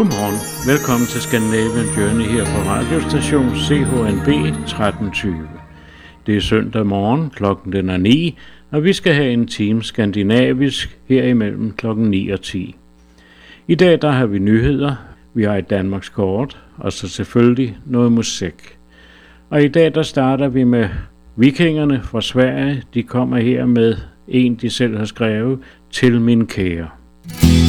Godmorgen. Velkommen til Scandinavian Journey her på radiostation CHNB 1320. Det er søndag morgen, klokken den er 9, og vi skal have en time skandinavisk her imellem klokken 9 og 10. I dag der har vi nyheder, vi har et Danmarks kort, og så selvfølgelig noget musik. Og i dag der starter vi med Vikingerne fra Sverige. De kommer her med en, de selv har skrevet, Til min kære.